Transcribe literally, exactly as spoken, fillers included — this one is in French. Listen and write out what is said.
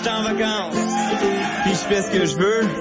je suis en vacances, puis je fais ce que je veux.